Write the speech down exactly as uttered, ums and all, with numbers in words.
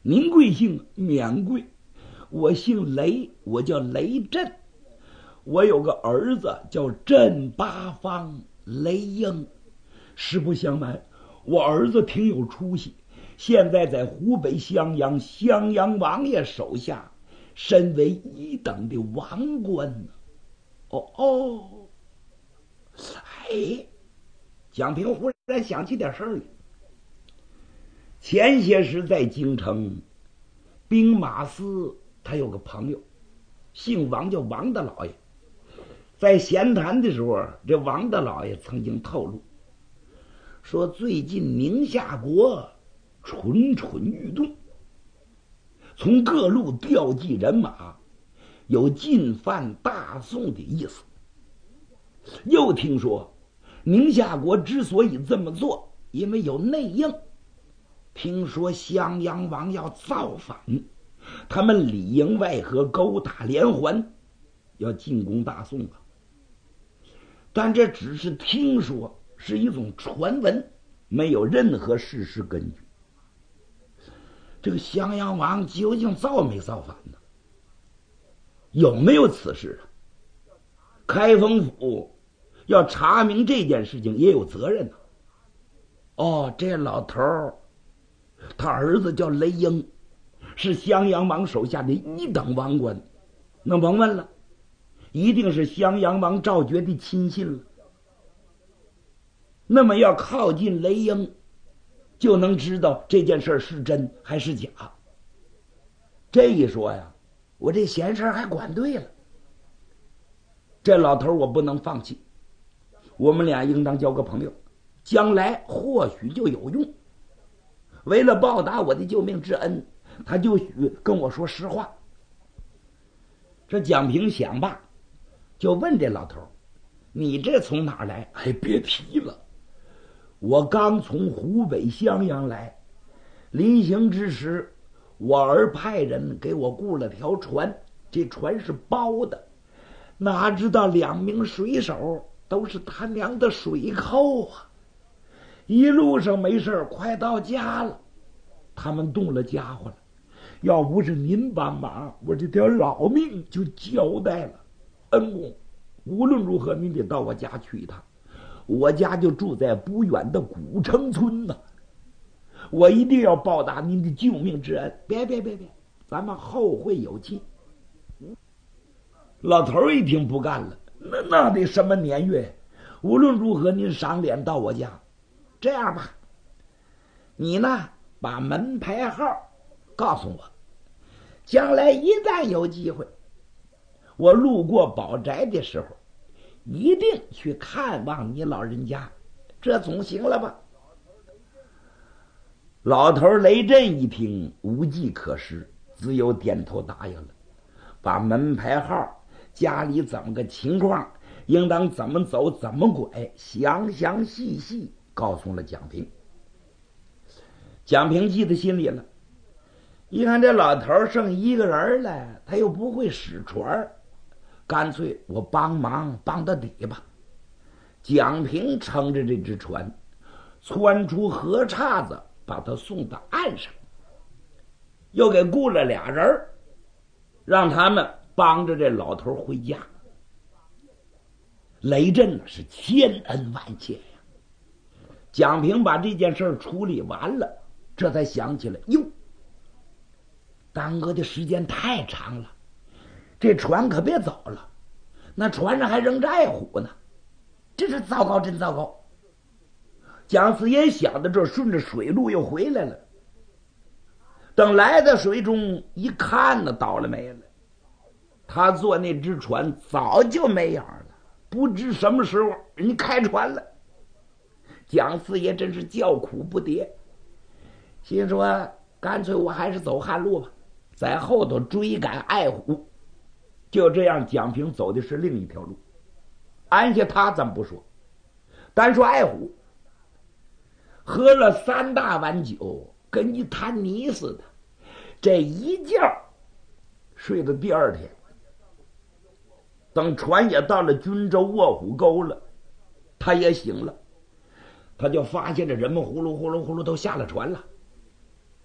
您贵姓？免贵。我姓雷，我叫雷震。我有个儿子叫震八方，雷英。实不相瞒，我儿子挺有出息，现在在湖北襄阳襄阳王爷手下，身为一等的王官呢。哦哦，哎，蒋平忽然想起点事儿来。前些时在京城兵马司，他有个朋友姓王，叫王大老爷。在闲谈的时候，这王大老爷曾经透露说，最近宁夏国蠢蠢欲动，从各路调集人马，有进犯大宋的意思。又听说宁夏国之所以这么做，因为有内应。听说襄阳王要造反，他们里应外合，勾打连环，要进攻大宋啊。但这只是听说，是一种传闻，没有任何事实根据。这个襄阳王究竟造没造反呢？有没有此事啊？开封府要查明这件事情也有责任呢、啊。哦，这老头儿他儿子叫雷英，是襄阳王手下的一等王官，那甭问了，一定是襄阳王赵觉的亲信了。那么要靠近雷英，就能知道这件事是真还是假。这一说呀，我这闲事还管对了。这老头我不能放弃，我们俩应当交个朋友，将来或许就有用。为了报答我的救命之恩，他就许跟我说实话。这蒋平想罢，就问这老头，你这从哪儿来？哎，别提了，我刚从湖北襄阳来，临行之时，我儿派人给我雇了条船，这船是包的，哪知道两名水手都是他娘的水寇啊！一路上没事，快到家了，他们动了家伙了。要不是您帮忙，我这条老命就交代了。恩公，无论如何您得到我家去一趟，我家就住在不远的古城村呢。我一定要报答您的救命之恩。别别别别，咱们后会有期。老头一听不干了，那那得什么年月？无论如何您赏脸到我家。这样吧，你呢把门牌号告诉我，将来一旦有机会，我路过宝宅的时候，一定去看望你老人家，这总行了吧？老头雷震一听无计可施，只有点头答应了，把门牌号、家里怎么个情况，应当怎么走怎么拐，详详细细告诉了蒋平。蒋平记在心里了，一看这老头剩一个人了，他又不会使船，干脆我帮忙帮到底吧。蒋平撑着这只船，窜出河岔子，把他送到岸上，又给雇了俩人，让他们帮着这老头回家。雷震是千恩万谢呀。蒋平把这件事处理完了，这才想起来，哟，耽搁的时间太长了，这船可别走了，那船上还扔着爱虎呢，这是糟糕，真糟糕。蒋四爷想到这，顺着水路又回来了。等来到水中一看呢，倒了霉了，他坐那只船早就没影了，不知什么时候人家开船了。蒋四爷真是叫苦不迭，心说干脆我还是走旱路吧，在后头追赶爱虎。就这样，蒋平走的是另一条路。安下他咱不说，单说爱虎，喝了三大碗酒，跟一滩泥似的，这一觉睡到第二天。等船也到了均州卧虎沟了，他也醒了，他就发现这人们呼噜呼噜呼噜都下了船了。